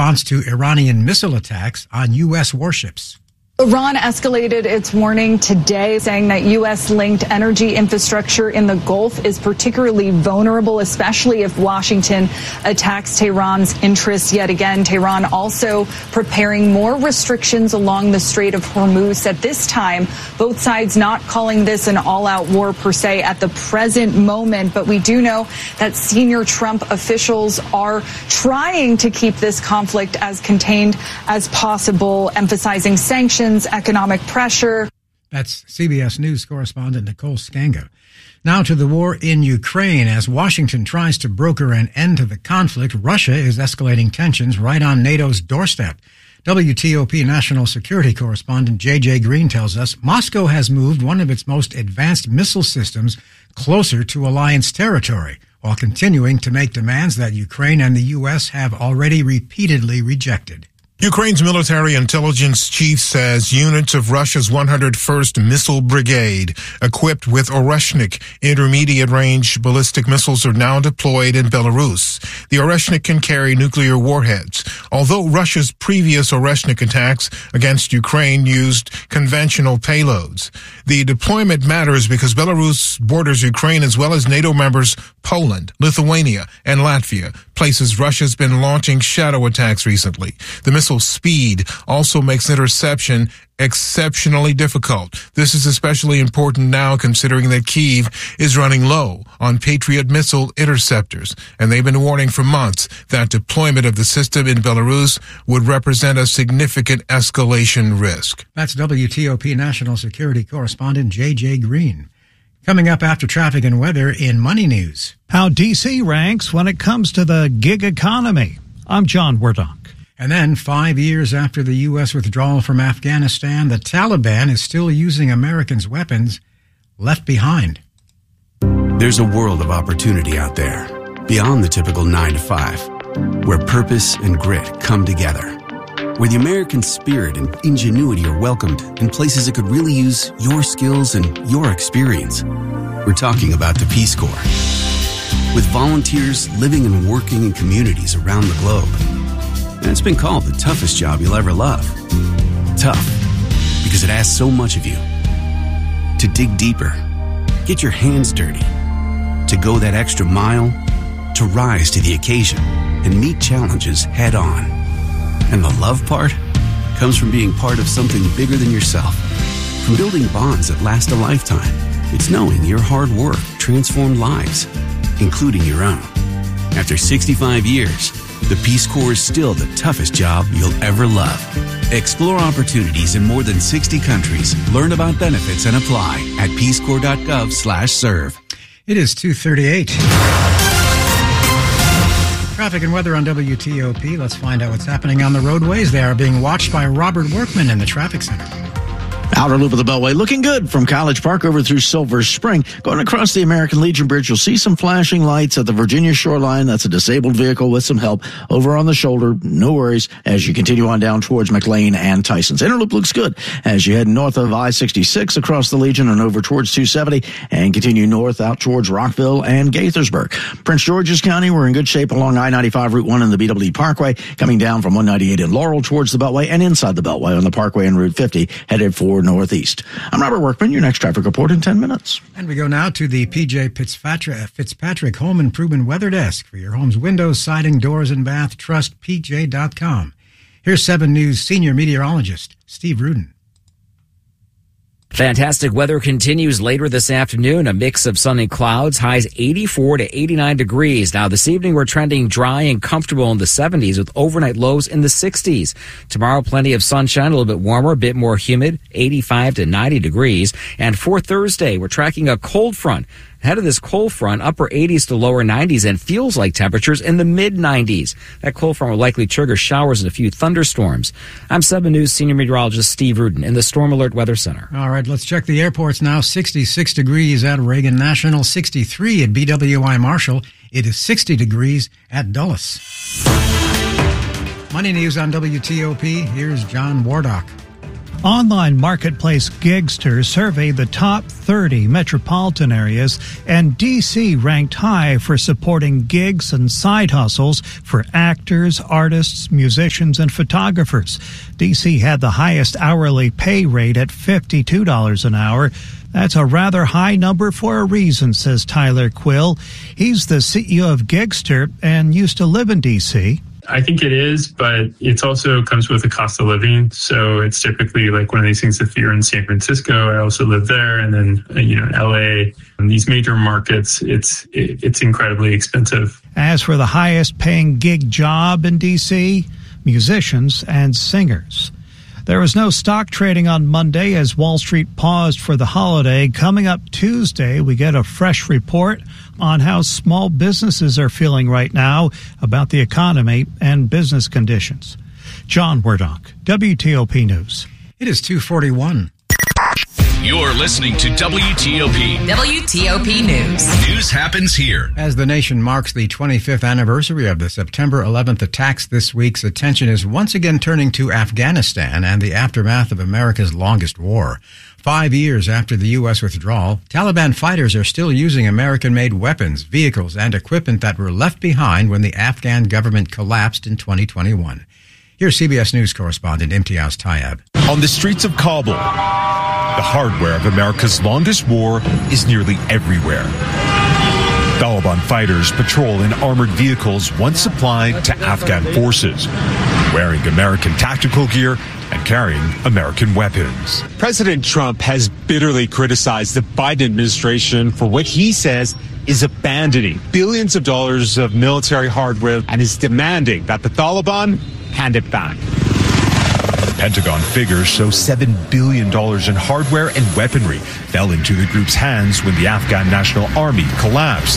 response to Iranian missile attacks on U.S. warships. Iran escalated its warning today, saying that U.S.-linked energy infrastructure in the Gulf is particularly vulnerable, especially if Washington attacks Tehran's interests yet again. Tehran also preparing more restrictions along the Strait of Hormuz. At this time, both sides not calling this an all-out war per se at the present moment, but we do know that senior Trump officials are trying to keep this conflict as contained as possible, emphasizing sanctions, economic pressure. That's CBS News correspondent Nicole Skanga. Now to the war in Ukraine. As Washington tries to broker an end to the conflict, Russia is escalating tensions right on NATO's doorstep. WTOP national security correspondent J.J. Green tells us Moscow has moved one of its most advanced missile systems closer to alliance territory, while continuing to make demands that Ukraine and the U.S. have already repeatedly rejected. Ukraine's military intelligence chief says units of Russia's 101st Missile Brigade, equipped with Oreshnik intermediate-range ballistic missiles, are now deployed in Belarus. The Oreshnik can carry nuclear warheads. Although Russia's previous Oreshnik attacks against Ukraine used conventional payloads. The deployment matters because Belarus borders Ukraine as well as NATO members Poland, Lithuania, and Latvia, places Russia's been launching shadow attacks recently. The missile speed also makes interception exceptionally difficult. This is especially important now considering that Kyiv is running low on Patriot missile interceptors, and they've been warning for months that deployment of the system in Belarus would represent a significant escalation risk. That's WTOP national security correspondent J.J. Green. Coming up after traffic and weather in Money News. How D.C. ranks when it comes to the gig economy. I'm John Werdock. And then 5 years after the U.S. withdrawal from Afghanistan, the Taliban is still using Americans' weapons left behind. There's a world of opportunity out there, beyond the typical 9 to 5, where purpose and grit come together, where the American spirit and ingenuity are welcomed in places that could really use your skills and your experience. We're talking about the Peace Corps. With volunteers living and working in communities around the globe. And it's been called the toughest job you'll ever love. Tough, because it asks so much of you. To dig deeper, get your hands dirty, to go that extra mile, to rise to the occasion and meet challenges head on. And the love part comes from being part of something bigger than yourself. From building bonds that last a lifetime. It's knowing your hard work transformed lives, including your own. After 65 years, the Peace Corps is still the toughest job you'll ever love. Explore opportunities in more than 60 countries. Learn about benefits and apply at peacecorps.gov/serve. It is 2:38. Traffic and weather on WTOP. Let's find out what's happening on the roadways. They are being watched by Robert Workman in the traffic center. Outer loop of the Beltway looking good from College Park over through Silver Spring. Going across the American Legion Bridge, you'll see some flashing lights at the Virginia shoreline. That's a disabled vehicle with some help over on the shoulder. No worries as you continue on down towards McLean and Tyson's. Inner loop looks good as you head north of I-66 across the Legion and over towards 270 and continue north out towards Rockville and Gaithersburg. Prince George's County, we're in good shape along I-95 Route 1 and the BW Parkway, coming down from 198 in Laurel towards the Beltway and inside the Beltway on the Parkway and Route 50 headed for northeast. I'm Robert Workman, your next traffic report in 10 minutes. And we go now to the PJ Fitzpatrick Home Improvement Weather Desk. For your home's windows, siding, doors, and bath, trust PJ.com. Here's 7 News senior meteorologist Steve Rudin. Fantastic weather continues later this afternoon. A mix of sun and clouds, highs 84 to 89 degrees. Now this evening we're trending dry and comfortable in the 70s with overnight lows in the 60s. Tomorrow plenty of sunshine, a little bit warmer, a bit more humid, 85 to 90 degrees. And for Thursday we're tracking a cold front. Ahead of this cold front, upper 80s to lower 90s and feels like temperatures in the mid-90s. That cold front will likely trigger showers and a few thunderstorms. I'm 7 News senior meteorologist Steve Rudin in the Storm Alert Weather Center. All right, let's check the airports now. 66 degrees at Reagan National, 63 at BWI Marshall. It is 60 degrees at Dulles. Money News on WTOP. Here's John Wardock. Online marketplace Gigster surveyed the top 30 metropolitan areas, and D.C. ranked high for supporting gigs and side hustles for actors, artists, musicians, and photographers. D.C. had the highest hourly pay rate at $52 an hour. That's a rather high number for a reason, says Tyler Quill. He's the CEO of Gigster and used to live in D.C. I think it is, but it also comes with a cost of living. So it's typically like one of these things. If you're in San Francisco, I also live there, and then LA, and these major markets, it's incredibly expensive. As for the highest paying gig job in D.C., musicians and singers. There was no stock trading on Monday as Wall Street paused for the holiday. Coming up Tuesday, we get a fresh report on how small businesses are feeling right now about the economy and business conditions. John Wardock, WTOP News. It is 2:41. You're listening to WTOP. WTOP News. News happens here. As the nation marks the 25th anniversary of the September 11th attacks this week's attention is once again turning to Afghanistan and the aftermath of America's longest war. 5 years after the U.S. withdrawal, Taliban fighters are still using American-made weapons, vehicles, and equipment that were left behind when the Afghan government collapsed in 2021. Here's CBS News correspondent Imtiaz Tyab. On the streets of Kabul, the hardware of America's longest war is nearly everywhere. Taliban fighters patrol in armored vehicles once supplied to Afghan forces, wearing American tactical gear and carrying American weapons. President Trump has bitterly criticized the Biden administration for what he says is abandoning billions of dollars of military hardware and is demanding that the Taliban hand it back. Pentagon figures show $7 billion in hardware and weaponry fell into the group's hands when the Afghan National Army collapsed.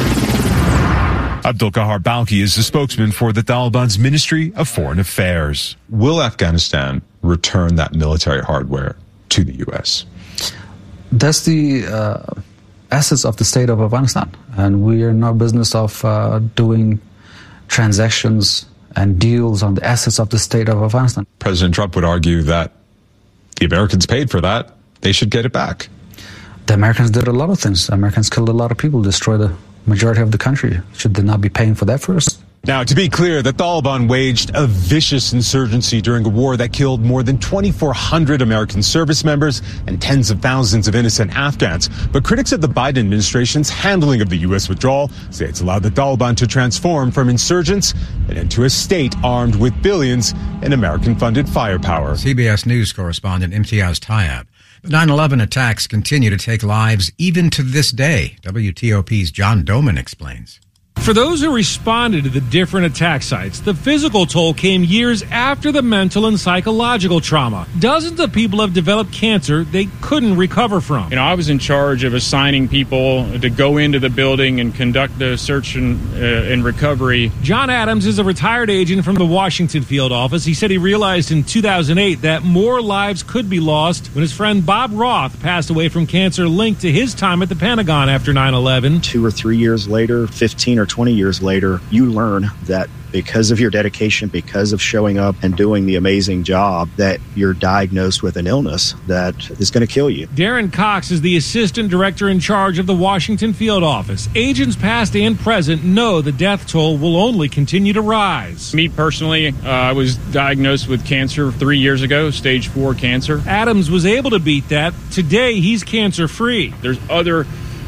Abdul Qahar Balki is the spokesman for the Taliban's Ministry of Foreign Affairs. Will Afghanistan return that military hardware to the U.S.? That's the assets of the state of Afghanistan, and we are in no business of doing transactions and deals on the assets of the state of Afghanistan. President Trump would argue that the Americans paid for that. They should get it back. The Americans did a lot of things. The Americans killed a lot of people, destroyed the majority of the country. Should they not be paying for that first? Now, to be clear, the Taliban waged a vicious insurgency during a war that killed more than 2,400 American service members and tens of thousands of innocent Afghans. But critics of the Biden administration's handling of the U.S. withdrawal say it's allowed the Taliban to transform from insurgents and into a state armed with billions in American-funded firepower. CBS News correspondent Imtiaz Tyab. The 9/11 attacks continue to take lives even to this day. WTOP's John Doman explains. For those who responded to the different attack sites, the physical toll came years after the mental and psychological trauma. Dozens of people have developed cancer they couldn't recover from. I was in charge of assigning people to go into the building and conduct the search and recovery. John Adams is a retired agent from the Washington field office. He said he realized in 2008 that more lives could be lost when his friend Bob Roth passed away from cancer linked to his time at the Pentagon after 9/11. 2 or 3 years later, 15 or 20 years later, you learn that because of your dedication, because of showing up and doing the amazing job, that you're diagnosed with an illness that is going to kill you. Darren Cox is the assistant director in charge of the Washington field office. Agents past and present know the death toll will only continue to rise. Me personally, I was diagnosed with cancer 3 years ago, stage 4 cancer. Adams was able to beat that. Today, he's cancer-free. There's other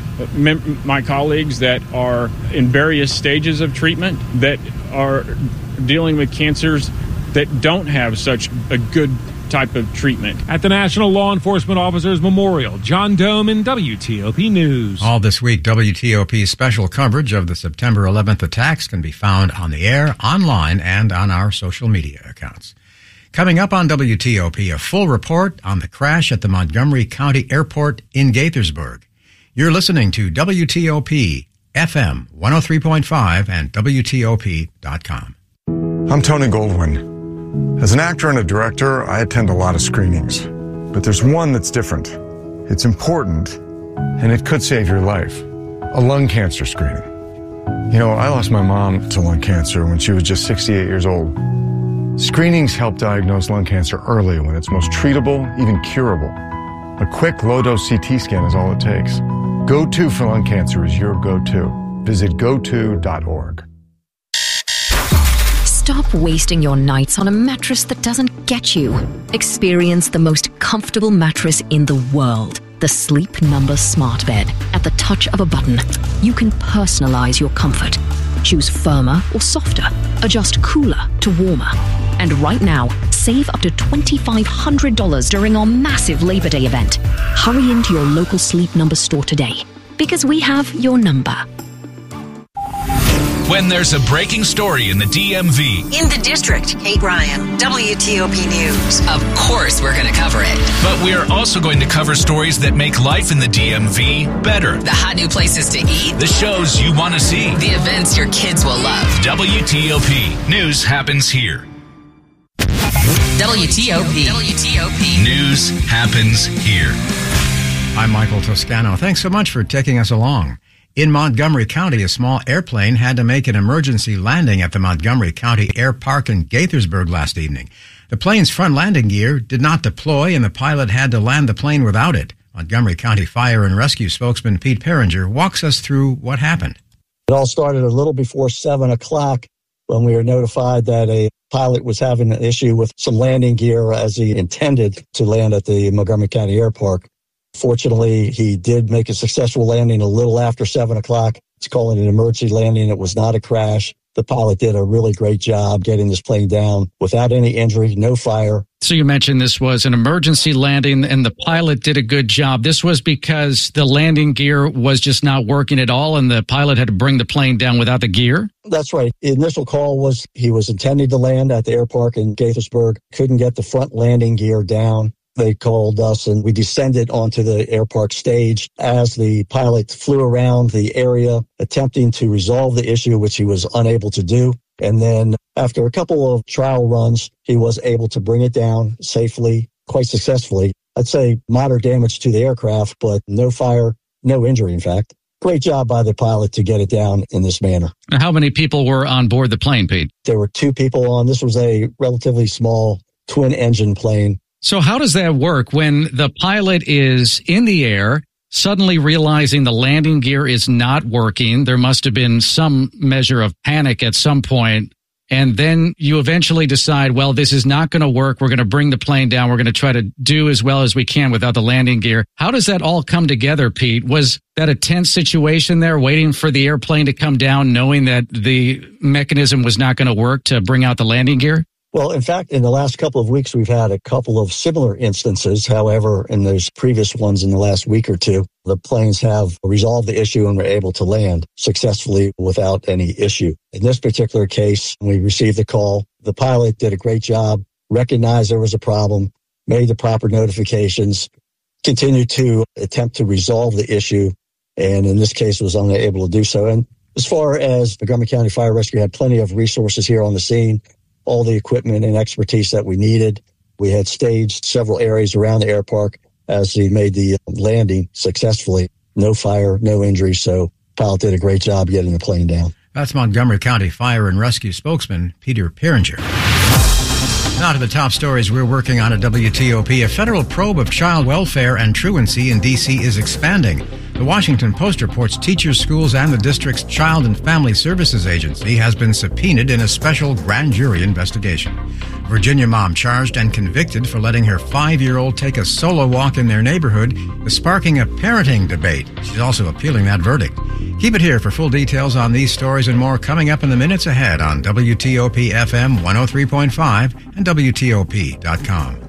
my colleagues that are in various stages of treatment that are dealing with cancers that don't have such a good type of treatment. At the National Law Enforcement Officers Memorial, John Doman, WTOP News. All this week, WTOP's special coverage of the September 11th attacks can be found on the air, online, and on our social media accounts. Coming up on WTOP, a full report on the crash at the Montgomery County Airport in Gaithersburg. You're listening to WTOP FM 103.5 and WTOP.com. I'm Tony Goldwyn. As an actor and a director, I attend a lot of screenings. But there's one that's different. It's important, and it could save your life. A lung cancer screening. I lost my mom to lung cancer when she was just 68 years old. Screenings help diagnose lung cancer early when it's most treatable, even curable. A quick low-dose CT scan is all it takes. Go-To for lung cancer is your go-to. Visit goto.org. Stop wasting your nights on a mattress that doesn't get you. Experience the most comfortable mattress in the world. The Sleep Number Smart Bed. At the touch of a button, you can personalize your comfort. Choose firmer or softer. Adjust cooler to warmer. And right now, save up to $2,500 during our massive Labor Day event. Hurry into your local Sleep Number store today, because we have your number. When there's a breaking story in the DMV. In the district, Kate Ryan, WTOP News. Of course we're going to cover it. But we're also going to cover stories that make life in the DMV better. The hot new places to eat. The shows you want to see. The events your kids will love. WTOP. News happens here. WTOP. News happens here. I'm Michael Toscano. Thanks so much for taking us along. In Montgomery County, a small airplane had to make an emergency landing at the Montgomery County Air Park in Gaithersburg last evening. The plane's front landing gear did not deploy, and the pilot had to land the plane without it. Montgomery County Fire and Rescue spokesman Pete Peringer walks us through what happened. It all started a little before 7 o'clock when we were notified that a pilot was having an issue with some landing gear as he intended to land at the Montgomery County Air Park. Fortunately, he did make a successful landing a little after 7 o'clock. It's calling it an emergency landing. It was not a crash. The pilot did a really great job getting this plane down without any injury, no fire. So you mentioned this was an emergency landing and the pilot did a good job. This was because the landing gear was just not working at all and the pilot had to bring the plane down without the gear? That's right. The initial call was he was intending to land at the air park in Gaithersburg, couldn't get the front landing gear down. They called us and we descended onto the air park stage as the pilot flew around the area attempting to resolve the issue, which he was unable to do. And then after a couple of trial runs, he was able to bring it down safely, quite successfully. I'd say moderate damage to the aircraft, but no fire, no injury, in fact. Great job by the pilot to get it down in this manner. How many people were on board the plane, Pete? There were 2 people on. This was a relatively small twin-engine plane. So how does that work when the pilot is in the air, suddenly realizing the landing gear is not working? There must have been some measure of panic at some point. And then you eventually decide, well, this is not going to work. We're going to bring the plane down. We're going to try to do as well as we can without the landing gear. How does that all come together, Pete? Was that a tense situation there, waiting for the airplane to come down, knowing that the mechanism was not going to work to bring out the landing gear? Well, in fact, in the last couple of weeks, we've had a couple of similar instances. However, in those previous ones in the last week or two, the planes have resolved the issue and were able to land successfully without any issue. In this particular case, we received the call. The pilot did a great job, recognized there was a problem, made the proper notifications, continued to attempt to resolve the issue, and in this case was unable to do so. And as far as Montgomery County Fire Rescue had plenty of resources here on the scene, all the equipment and expertise that we needed. We had staged several areas around the air park as he made the landing successfully. No fire, no injury, so pilot did a great job getting the plane down. That's Montgomery County Fire and Rescue spokesman Peter Peringer. Now to the top stories we're working on at WTOP. A federal probe of child welfare and truancy in D.C. is expanding. The Washington Post reports teachers, schools, and the district's Child and Family Services Agency has been subpoenaed in a special grand jury investigation. Virginia mom charged and convicted for letting her 5-year-old take a solo walk in their neighborhood is sparking a parenting debate. She's also appealing that verdict. Keep it here for full details on these stories and more coming up in the minutes ahead on WTOP FM 103.5 and WTOP.com.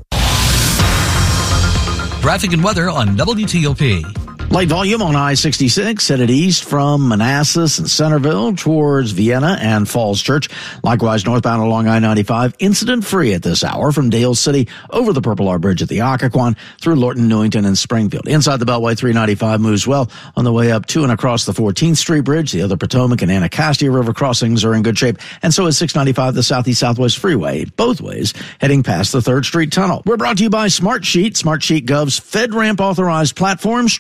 Traffic and weather on WTOP. Light volume on I-66 headed east from Manassas and Centerville towards Vienna and Falls Church. Likewise, northbound along I-95, incident-free at this hour from Dale City over the Purple R Bridge at the Occoquan through Lorton, Newington, and Springfield. Inside the Beltway, 395 moves well on the way up to and across the 14th Street Bridge. The other Potomac and Anacostia River crossings are in good shape, and so is 695, the Southeast-Southwest Freeway, both ways heading past the 3rd Street Tunnel. We're brought to you by Smartsheet. Smartsheet Gov's FedRAMP authorized platform streamlines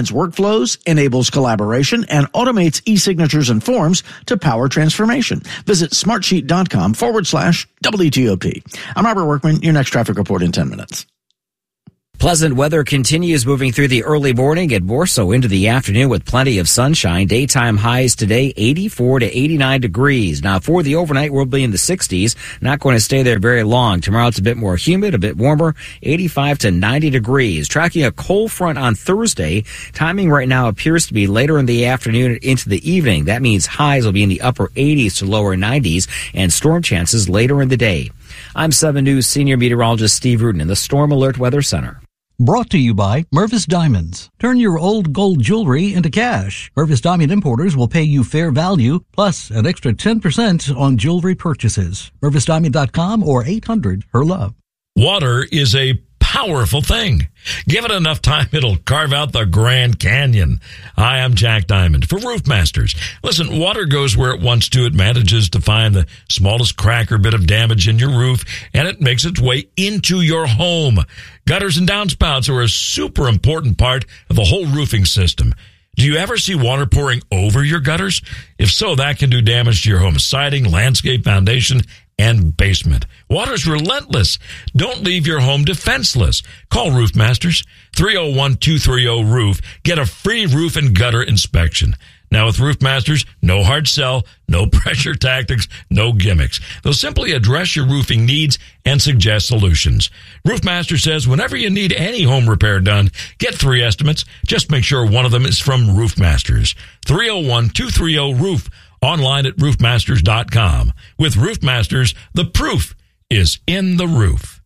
streamlines workflows, enables collaboration, and automates e-signatures and forms to power transformation. Visit smartsheet.com/WTOP. I'm Robert Workman, your next traffic report in 10 minutes. Pleasant weather continues moving through the early morning and more so into the afternoon with plenty of sunshine. Daytime highs today, 84 to 89 degrees. Now, for the overnight, we'll be in the 60s. Not going to stay there very long. Tomorrow, it's a bit more humid, a bit warmer, 85 to 90 degrees. Tracking a cold front on Thursday. Timing right now appears to be later in the afternoon and into the evening. That means highs will be in the upper 80s to lower 90s and storm chances later in the day. I'm 7 News Senior Meteorologist Steve Rudin in the Storm Alert Weather Center. Brought to you by Mervis Diamonds. Turn your old gold jewelry into cash. Mervis Diamond Importers will pay you fair value plus an extra 10% on jewelry purchases. MervisDiamond.com or 800-HER-LOVE. Water is a powerful thing. Give it enough time, it'll carve out the Grand Canyon. Hi, I'm Jack Diamond for Roof Masters. Listen, water goes where it wants to. It manages to find the smallest crack or bit of damage in your roof, and it makes its way into your home. Gutters and downspouts are a super important part of the whole roofing system. Do you ever see water pouring over your gutters? If so, that can do damage to your home siding, landscape, foundation, and basement. Water's relentless. Don't leave your home defenseless. Call Roof Masters, 301-230-ROOF. Get a free roof and gutter inspection. Now with Roof Masters, no hard sell, no pressure tactics, no gimmicks. They'll simply address your roofing needs and suggest solutions. Roof Master says whenever you need any home repair done, get 3 estimates. Just make sure one of them is from Roof Masters. 301-230-ROOF. Online at roofmasters.com. With Roof Masters, the proof is in the roof.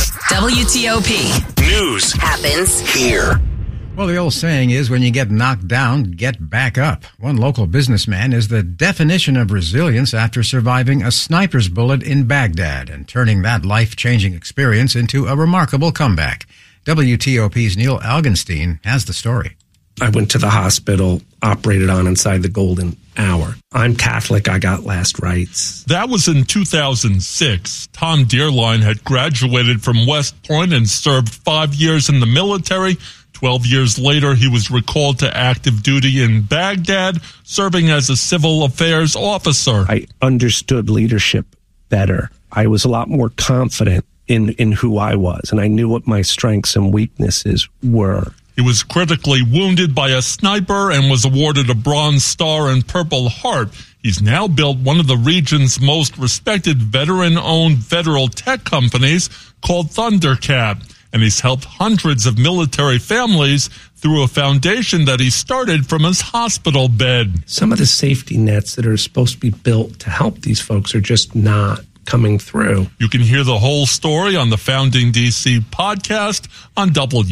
WTOP. News happens here. Well, the old saying is when you get knocked down, get back up. One local businessman is the definition of resilience after surviving a sniper's bullet in Baghdad and turning that life-changing experience into a remarkable comeback. WTOP's Neil Augenstein has the story. I went to the hospital, operated on inside the golden hour. I'm Catholic. I got last rites. That was in 2006. Tom Dearline had graduated from West Point and served 5 years in the military. 12 years later, he was recalled to active duty in Baghdad, serving as a civil affairs officer. I understood leadership better. I was a lot more confident in who I was, and I knew what my strengths and weaknesses were. He was critically wounded by a sniper and was awarded a Bronze Star and Purple Heart. He's now built one of the region's most respected veteran-owned federal tech companies called Thundercat, and he's helped hundreds of military families through a foundation that he started from his hospital bed. Some of the safety nets that are supposed to be built to help these folks are just not coming through. You can hear the whole story on the Founding DC podcast on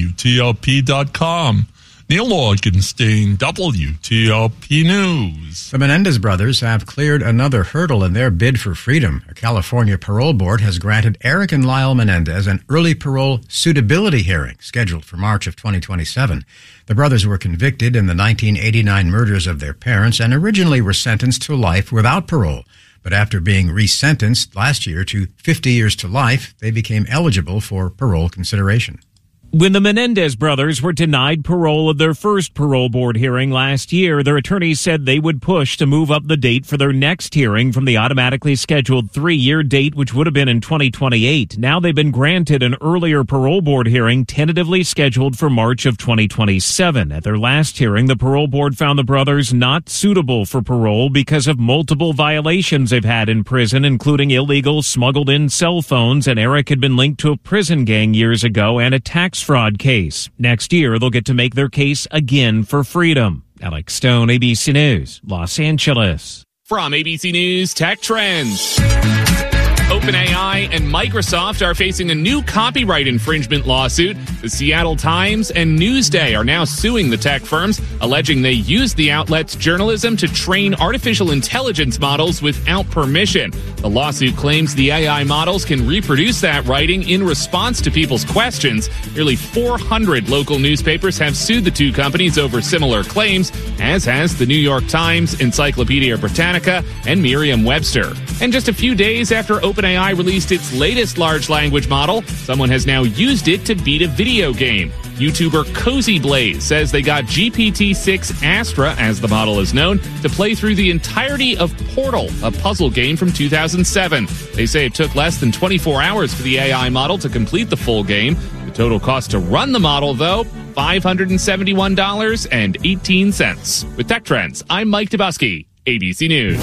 WTOP.com. Neil Augenstein, WTOP News. The Menendez brothers have cleared another hurdle in their bid for freedom. A California parole board has granted Eric and Lyle Menendez an early parole suitability hearing scheduled for March of 2027. The brothers were convicted in the 1989 murders of their parents and originally were sentenced to life without parole. But after being resentenced last year to 50 years to life, they became eligible for parole consideration. When the Menendez brothers were denied parole at their first parole board hearing last year, their attorneys said they would push to move up the date for their next hearing from the automatically scheduled 3-year date, which would have been in 2028. Now they've been granted an earlier parole board hearing tentatively scheduled for March of 2027. At their last hearing, the parole board found the brothers not suitable for parole because of multiple violations they've had in prison, including illegal smuggled-in cell phones, and Eric had been linked to a prison gang years ago and a tax fraud case. Next year, they'll get to make their case again for freedom. Alex Stone, ABC News, Los Angeles. From ABC News Tech Trends. OpenAI and Microsoft are facing a new copyright infringement lawsuit. The Seattle Times and Newsday are now suing the tech firms, alleging they used the outlet's journalism to train artificial intelligence models without permission. The lawsuit claims the AI models can reproduce that writing in response to people's questions. Nearly 400 local newspapers have sued the two companies over similar claims, as has the New York Times, Encyclopedia Britannica, and Merriam-Webster. And just a few days after OpenAI released its latest large language model, someone has now used it to beat a video game. YouTuber Cozy Blaze says they got GPT-6 Astra, as the model is known, to play through the entirety of Portal, a puzzle game from 2007. They say it took less than 24 hours for the AI model to complete the full game. The total cost to run the model, though, $571.18. With Tech Trends, I'm Mike Tobusky, ABC News.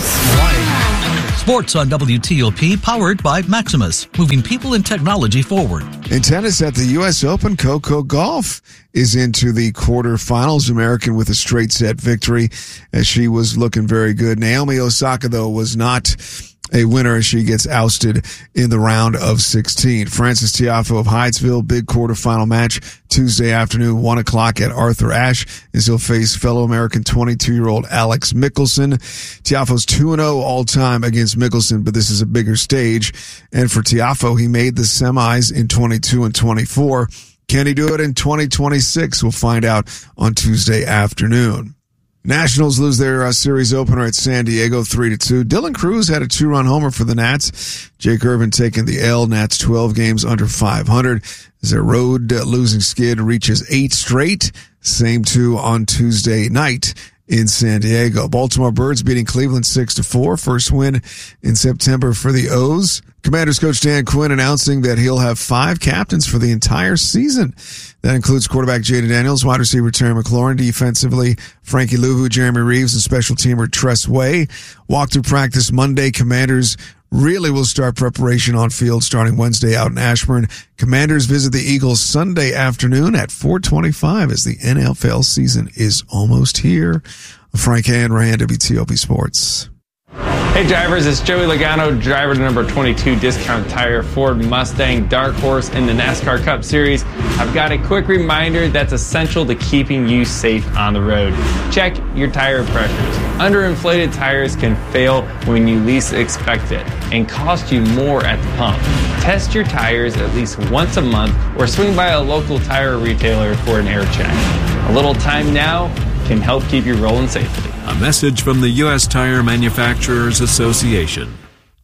Sports on WTOP, powered by Maximus, moving people and technology forward. In tennis at the U.S. Open, Coco Gauff is into the quarterfinals. American with a straight set victory as she was looking very good. Naomi Osaka, though, was not a winner as she gets ousted in the round of 16. Frances Tiafoe of Hydesville, big quarterfinal match Tuesday afternoon, 1 o'clock at Arthur Ashe, as he'll face fellow American 22-year-old Alex Mickelson. Tiafoe's 2-0 all-time against Mickelson, but this is a bigger stage. And for Tiafoe, he made the semis in 22 and 24. Can he do it in 2026? We'll find out on Tuesday afternoon. Nationals lose their series opener at San Diego 3-2. Dylan Cruz had a 2-run homer for the Nats. Jake Irvin taking the L. Nats 12 games under 500 as their road losing skid reaches 8 straight. Same 2 on Tuesday night in San Diego. Baltimore Birds beating Cleveland 6-4. First win in September for the O's. Commanders coach Dan Quinn announcing that he'll have 5 captains for the entire season. That includes quarterback Jaden Daniels, wide receiver Terry McLaurin, defensively Frankie Louvu, Jeremy Reeves, and special teamer Tress Way. Walk through practice Monday. Commanders really will start preparation on field starting Wednesday out in Ashburn. Commanders visit the Eagles Sunday afternoon at 4:25 as the NFL season is almost here. Frank Hanrahan, WTOP Sports. Hey drivers, it's Joey Logano, driver to number 22 Discount Tire Ford Mustang Dark Horse in the NASCAR Cup Series. I've got a quick reminder that's essential to keeping you safe on the road. Check your tire pressures. Underinflated tires can fail when you least expect it and cost you more at the pump. Test your tires at least once a month or swing by a local tire retailer for an air check. A little time now can help keep you rolling safely. A message from the U.S. Tire Manufacturers Association.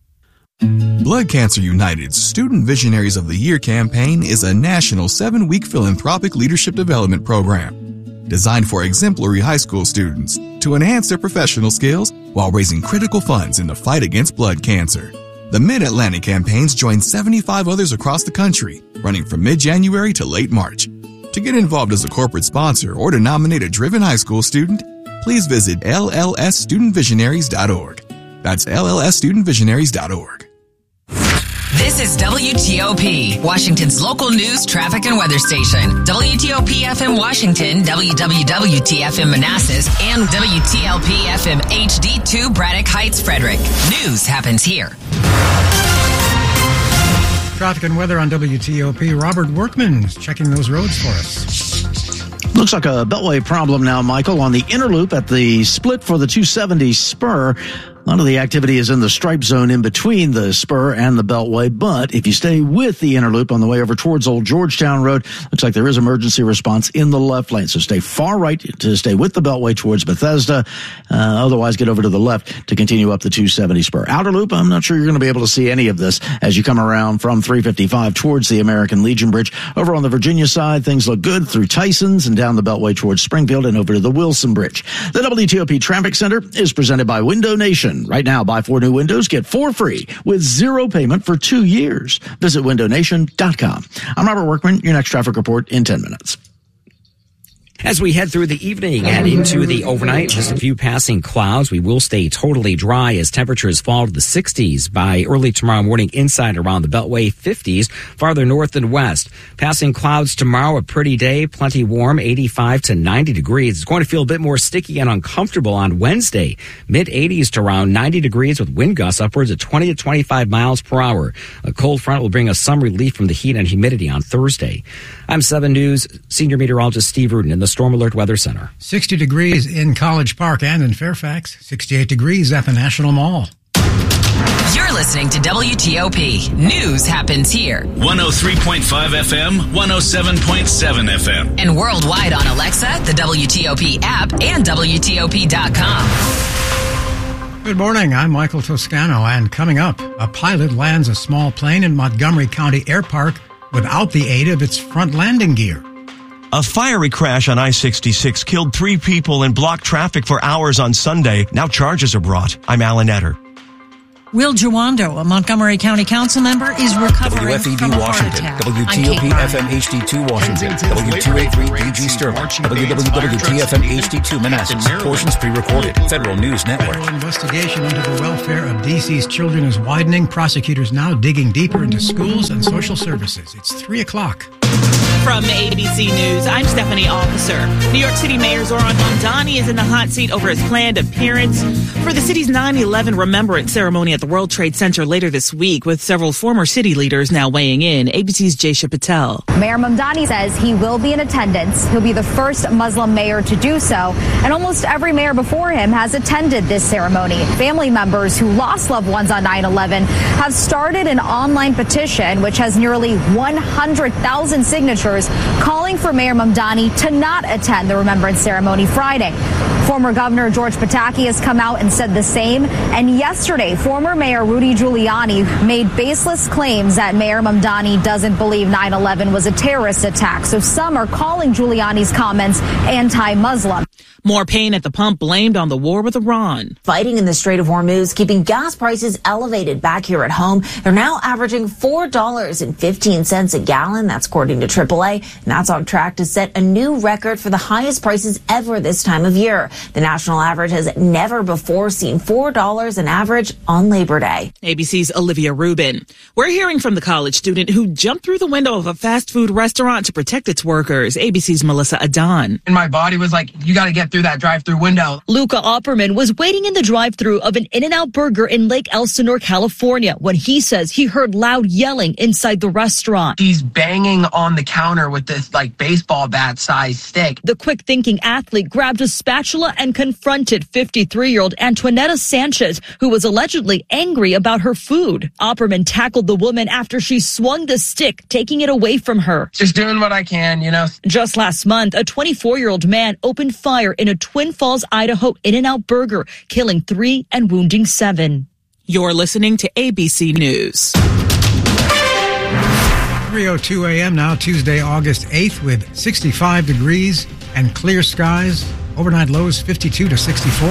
Blood Cancer United's Student Visionaries of the Year campaign is a national 7-week philanthropic leadership development program designed for exemplary high school students to enhance their professional skills while raising critical funds in the fight against blood cancer. The Mid-Atlantic campaigns join 75 others across the country, running from mid-January to late March. To get involved as a corporate sponsor or to nominate a driven high school student, please visit llsstudentvisionaries.org. That's llsstudentvisionaries.org. This is WTOP, Washington's local news, traffic, and weather station. WTOP FM Washington, WWWT-FM Manassas, and WTLP FM HD2 Braddock Heights, Frederick. News happens here. Traffic and weather on WTOP. Robert Workman is checking those roads for us. Looks like a Beltway problem now, Michael, on the inner loop at the split for the 270 spur. A lot of the activity is in the stripe zone in between the spur and the Beltway, but if you stay with the inner loop on the way over towards Old Georgetown Road, looks like there is emergency response in the left lane. So stay far right to stay with the Beltway towards Bethesda. Otherwise, get over to the left to continue up the 270 spur. Outer loop, I'm not sure you're going to be able to see any of this as you come around from 355 towards the American Legion Bridge. Over on the Virginia side, things look good through Tyson's and down the Beltway towards Springfield and over to the Wilson Bridge. The WTOP Traffic Center is presented by Window Nation. Right now, buy 4 new windows, get 4 free with 0 payment for 2 years. Visit windownation.com. I'm Robert Workman, your next traffic report in 10 minutes. As we head through the evening and into the overnight, just a few passing clouds. We will stay totally dry as temperatures fall to the 60s by early tomorrow morning inside around the Beltway, 50s farther north and west. Passing clouds tomorrow, a pretty day, plenty warm, 85 to 90 degrees. It's going to feel a bit more sticky and uncomfortable on Wednesday, mid-80s to around 90 degrees with wind gusts upwards of 20 to 25 miles per hour. A cold front will bring us some relief from the heat and humidity on Thursday. I'm 7 News senior meteorologist Steve Rudin in the Storm Alert Weather Center. 60 degrees in College Park and in Fairfax. 68 degrees at the National Mall. You're listening to WTOP. News happens here. 103.5 FM, 107.7 FM. And worldwide on Alexa, the WTOP app, and WTOP.com. Good morning. I'm Michael Toscano, and coming up, a pilot lands a small plane in Montgomery County Air Park without the aid of its front landing gear. A fiery crash on I-66 killed 3 people and blocked traffic for hours on Sunday. Now charges are brought. I'm Alan Etter. Will Jawando, a Montgomery County Council member, is recovering from a heart attack. WFED Washington, WTOP FM HD2 Washington, W283DG Sterling, WWWTFM HD2 Manassas, portions pre-recorded, Federal News Network. Federal investigation into the welfare of D.C.'s children is widening. Prosecutors now digging deeper into schools and social services. It's 3 o'clock. From ABC News, I'm Stephanie Officer. New York City Mayor Zohran Mamdani is in the hot seat over his planned appearance for the city's 9/11 remembrance ceremony at the World Trade Center later this week, with several former city leaders now weighing in. ABC's Jaysha Patel. Mayor Mamdani says he will be in attendance. He'll be the first Muslim mayor to do so, and almost every mayor before him has attended this ceremony. Family members who lost loved ones on 9/11 have started an online petition which has nearly 100,000 signatures calling for Mayor Mamdani to not attend the remembrance ceremony Friday. Former Governor George Pataki has come out and said the same. And yesterday, former Mayor Rudy Giuliani made baseless claims that Mayor Mamdani doesn't believe 9/11 was a terrorist attack. So some are calling Giuliani's comments anti-Muslim. More pain at the pump blamed on the war with Iran. Fighting in the Strait of Hormuz, keeping gas prices elevated back here at home. They're now averaging $4.15 a gallon. That's according to AAA. And that's on track to set a new record for the highest prices ever this time of year. The national average has never before seen $4 an average on Labor Day. ABC's Olivia Rubin. We're hearing from the college student who jumped through the window of a fast food restaurant to protect its workers. ABC's Melissa Adan. And my body was like, you got to get through that drive-through window. Luca Opperman was waiting in the drive-through of an In-N-Out Burger in Lake Elsinore, California, when he says he heard loud yelling inside the restaurant. He's banging on the counter with this baseball bat-sized stick. The quick-thinking athlete grabbed a spatula and confronted 53-year-old Antoinetta Sanchez, who was allegedly angry about her food. Opperman tackled the woman after she swung the stick, taking it away from her. Just doing what I can, you know. Just last month, a 24-year-old man opened fire in a Twin Falls, Idaho In-N-Out Burger, killing 3 and wounding 7. You're listening to ABC News. 3:02 a.m. now, Tuesday, August 8th, with 65 degrees and clear skies. Overnight lows 52 to 64.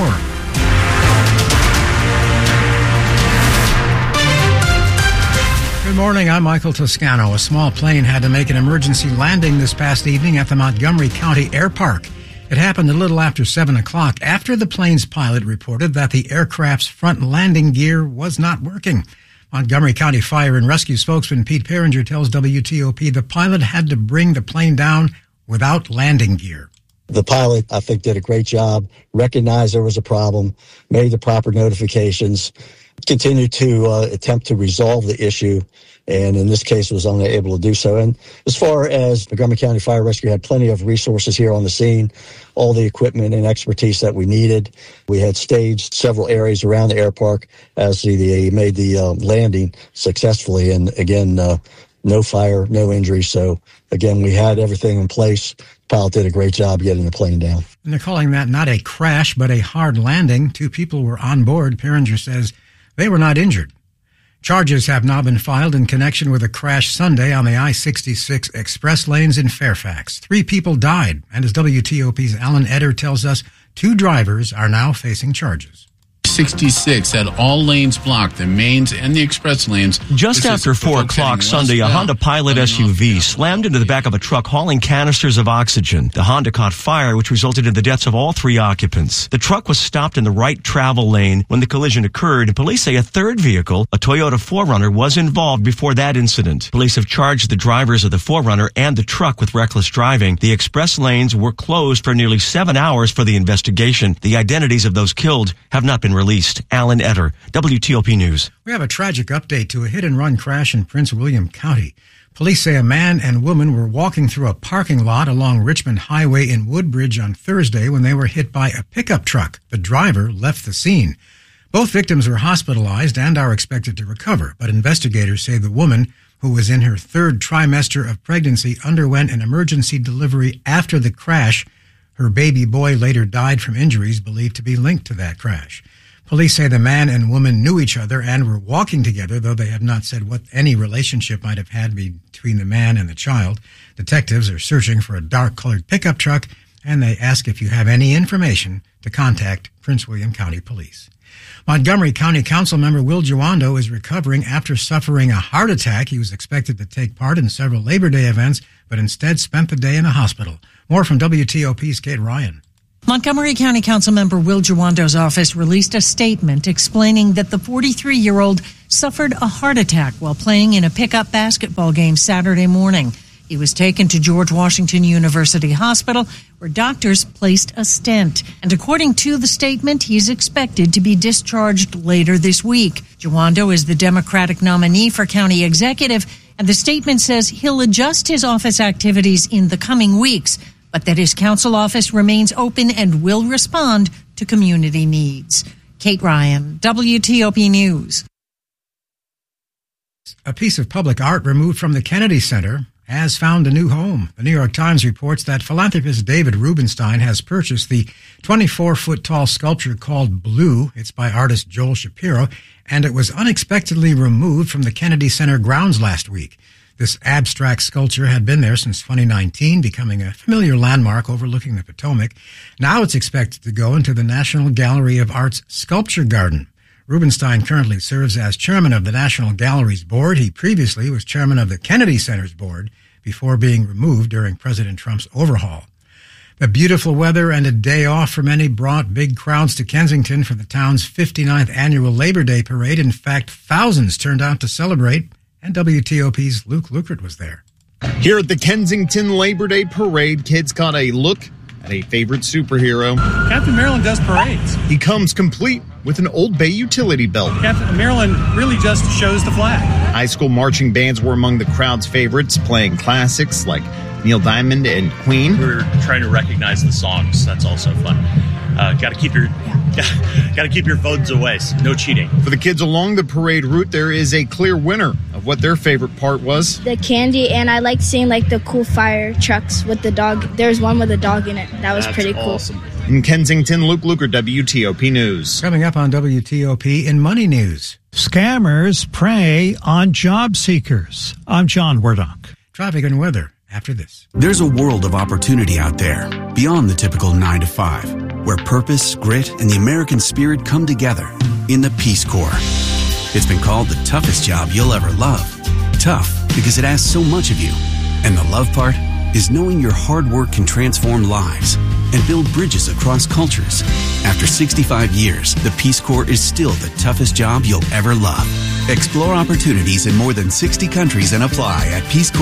Good morning, I'm Michael Toscano. A small plane had to make an emergency landing this past evening at the Montgomery County Air Park. It happened a little after 7 o'clock after the plane's pilot reported that the aircraft's front landing gear was not working. Montgomery County Fire and Rescue spokesman Pete Peringer tells WTOP the pilot had to bring the plane down without landing gear. The pilot, I think, did a great job, recognized there was a problem, made the proper notifications, continued to attempt to resolve the issue, and in this case was only able to do so. And as far as Montgomery County Fire Rescue had plenty of resources here on the scene, all the equipment and expertise that we needed. We had staged several areas around the air park as they made the landing successfully. And again, no fire, no injuries. So again, we had everything in place. The pilot did a great job getting the plane down. And they're calling that not a crash, but a hard landing. 2 people were on board. Peringer says they were not injured. Charges have now been filed in connection with a crash Sunday on the I-66 express lanes in Fairfax. 3 people died, and as WTOP's Alan Etter tells us, 2 drivers are now facing charges. 66 had all lanes blocked, the mains and the express lanes. Just after 4 o'clock Sunday, a Honda Pilot SUV slammed into the back of a truck hauling canisters of oxygen. The Honda caught fire, which resulted in the deaths of all 3 occupants. The truck was stopped in the right travel lane when the collision occurred. Police say a third vehicle, a Toyota 4Runner, was involved before that incident. Police have charged the drivers of the 4Runner and the truck with reckless driving. The express lanes were closed for nearly 7 hours for the investigation. The identities of those killed have not been released. Alan Etter, WTOP News. We have a tragic update to a hit-and-run crash in Prince William County. Police say a man and woman were walking through a parking lot along Richmond Highway in Woodbridge on Thursday when they were hit by a pickup truck. The driver left the scene. Both victims were hospitalized and are expected to recover, but investigators say the woman, who was in her 3rd trimester of pregnancy, underwent an emergency delivery after the crash. Her baby boy later died from injuries believed to be linked to that crash. Police say the man and woman knew each other and were walking together, though they have not said what any relationship might have had between the man and the child. Detectives are searching for a dark-colored pickup truck, and they ask if you have any information to contact Prince William County Police. Montgomery County Council member Will Giwando is recovering after suffering a heart attack. He was expected to take part in several Labor Day events, but instead spent the day in a hospital. More from WTOP's Kate Ryan. Montgomery County Council member Will Giwando's office released a statement explaining that the 43-year-old suffered a heart attack while playing in a pickup basketball game Saturday morning. He was taken to George Washington University Hospital, where doctors placed a stent. And according to the statement, he's expected to be discharged later this week. Giwando is the Democratic nominee for county executive, and the statement says he'll adjust his office activities in the coming weeks, but that his council office remains open and will respond to community needs. Kate Ryan, WTOP News. A piece of public art removed from the Kennedy Center has found a new home. The New York Times reports that philanthropist David Rubenstein has purchased the 24-foot-tall sculpture called Blue. It's by artist Joel Shapiro, and it was unexpectedly removed from the Kennedy Center grounds last week. This abstract sculpture had been there since 2019, becoming a familiar landmark overlooking the Potomac. Now it's expected to go into the National Gallery of Art's Sculpture Garden. Rubenstein currently serves as chairman of the National Gallery's board. He previously was chairman of the Kennedy Center's board before being removed during President Trump's overhaul. The beautiful weather and a day off for many brought big crowds to Kensington for the town's 59th annual Labor Day parade. In fact, thousands turned out to celebrate, and WTOP's Luke Lukert was there. Here at the Kensington Labor Day Parade, kids got a look at a favorite superhero. Captain Maryland does parades. He comes complete with an Old Bay utility belt. Captain Maryland really just shows the flag. High school marching bands were among the crowd's favorites, playing classics like Neil Diamond and Queen. We're trying to recognize the songs. That's also fun. Got to keep your phones away. No cheating. For the kids along the parade route, there is a clear winner of what their favorite part was. The candy, and I like seeing like the cool fire trucks with the dog. There's one with a dog in it. That's pretty cool. Awesome. In Kensington, Luke Lukert, WTOP News. Coming up on WTOP in Money News. Scammers prey on job seekers. I'm John Wardock. Traffic and weather after this. There's a world of opportunity out there beyond the typical 9 to 5, where purpose, grit, and the American spirit come together in the Peace Corps. It's been called the toughest job you'll ever love. Tough because it asks so much of you. And the love part is knowing your hard work can transform lives and build bridges across cultures. After 65 years, the Peace Corps is still the toughest job you'll ever love. Explore opportunities in more than 60 countries and apply at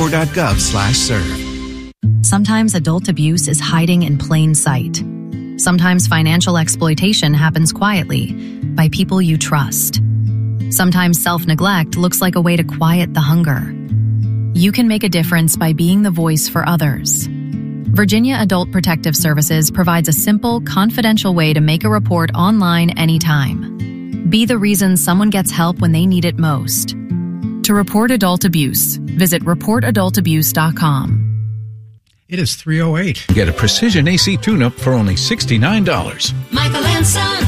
peacecorps.gov/serve. Sometimes adult abuse is hiding in plain sight. Sometimes financial exploitation happens quietly by people you trust. Sometimes self-neglect looks like a way to quiet the hunger. You can make a difference by being the voice for others. Virginia Adult Protective Services provides a simple, confidential way to make a report online anytime. Be the reason someone gets help when they need it most. To report adult abuse, visit reportadultabuse.com. It is 3:08. Get a precision AC tune-up for only $69. Michael and Son.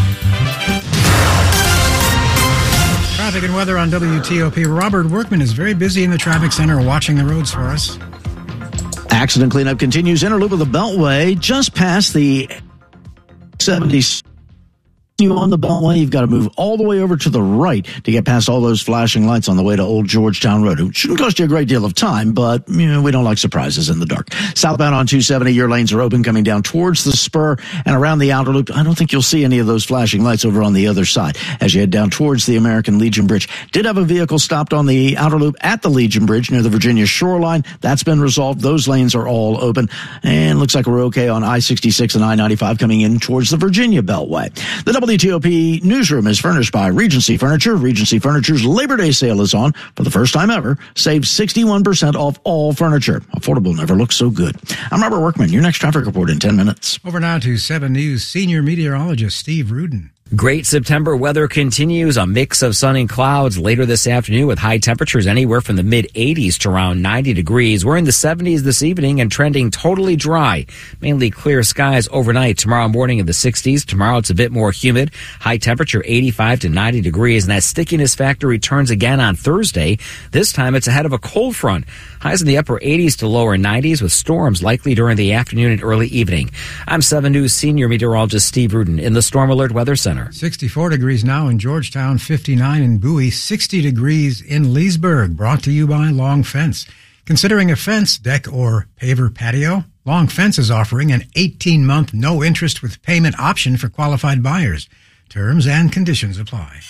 Traffic and weather on WTOP. Robert Workman is very busy in the traffic center watching the roads for us. Accident cleanup continues. Inner loop of the Beltway, just past the 70s. You on the Beltway, you've got to move all the way over to the right to get past all those flashing lights on the way to Old Georgetown Road. It shouldn't cost you a great deal of time, but we don't like surprises in the dark. Southbound on 270, your lanes are open coming down towards the spur and around the outer loop. I don't think you'll see any of those flashing lights over on the other side as you head down towards the American Legion Bridge. Did have a vehicle stopped on the outer loop at the Legion Bridge near the Virginia shoreline. That's been resolved. Those lanes are all open, and looks like we're okay on I-66 and I-95 coming in towards the Virginia Beltway. The WTOP newsroom is furnished by Regency Furniture. Regency Furniture's Labor Day sale is on. For the first time ever, save 61% off all furniture. Affordable never looks so good. I'm Robert Workman. Your next traffic report in 10 minutes. Over now to 7 News senior meteorologist Steve Rudin. Great September weather continues, a mix of sun and clouds later this afternoon with high temperatures anywhere from the mid-80s to around 90 degrees. We're in the 70s this evening and trending totally dry. Mainly clear skies overnight. Tomorrow morning in the 60s. Tomorrow it's a bit more humid. High temperature 85 to 90 degrees, and that stickiness factor returns again on Thursday. This time it's ahead of a cold front. Highs in the upper 80s to lower 90s with storms likely during the afternoon and early evening. I'm 7 News senior meteorologist Steve Rudin in the Storm Alert Weather Center. 64 degrees now in Georgetown, 59 in Bowie, 60 degrees in Leesburg. Brought to you by Long Fence. Considering a fence, deck, or paver patio? Long Fence is offering an 18-month no-interest with payment option for qualified buyers. Terms and conditions apply.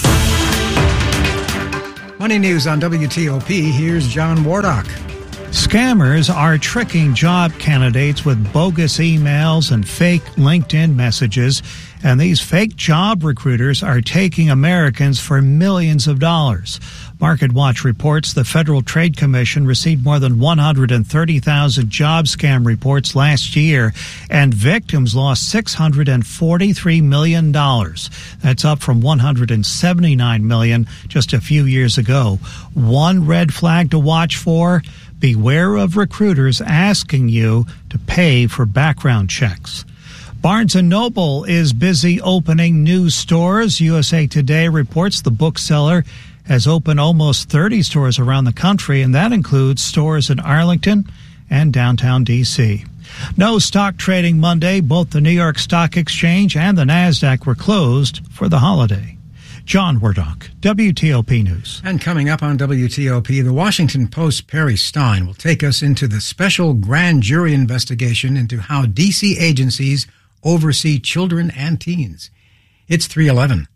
Money News on WTOP. Here's John Wardock. Scammers are tricking job candidates with bogus emails and fake LinkedIn messages, and these fake job recruiters are taking Americans for millions of dollars. MarketWatch reports the Federal Trade Commission received more than 130,000 job scam reports last year, and victims lost $643 million. That's up from $179 million just a few years ago. One red flag to watch for: beware of recruiters asking you to pay for background checks. Barnes & Noble is busy opening new stores. USA Today reports the bookseller has opened almost 30 stores around the country, and that includes stores in Arlington and downtown D.C. No stock trading Monday. Both the New York Stock Exchange and the NASDAQ were closed for the holiday. John Wardock, WTOP News. And coming up on WTOP, the Washington Post's Perry Stein will take us into the special grand jury investigation into how D.C. agencies oversee children and teens. It's 3:11.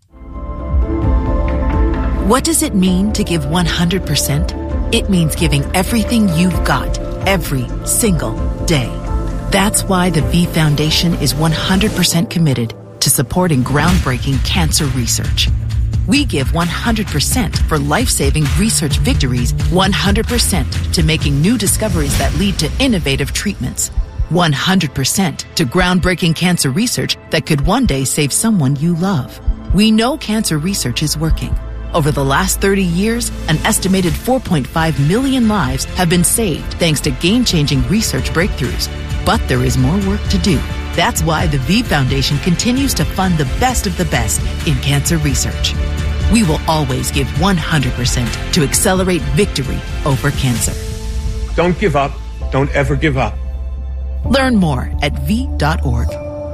What does it mean to give 100%? It means giving everything you've got, every single day. That's why the V Foundation is 100% committed to supporting groundbreaking cancer research. We give 100% for life-saving research victories, 100% to making new discoveries that lead to innovative treatments, 100% to groundbreaking cancer research that could one day save someone you love. We know cancer research is working. Over the last 30 years, an estimated 4.5 million lives have been saved thanks to game-changing research breakthroughs. But there is more work to do. That's why the V Foundation continues to fund the best of the best in cancer research. We will always give 100% to accelerate victory over cancer. Don't give up. Don't ever give up. Learn more at v.org.